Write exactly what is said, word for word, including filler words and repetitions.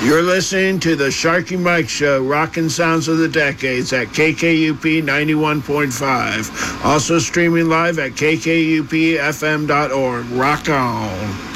You're listening to the Sharky Mike Show, rockin' sounds of the decades at K K U P ninety-one point five. Also streaming live at K K U P F M dot org. Rock on.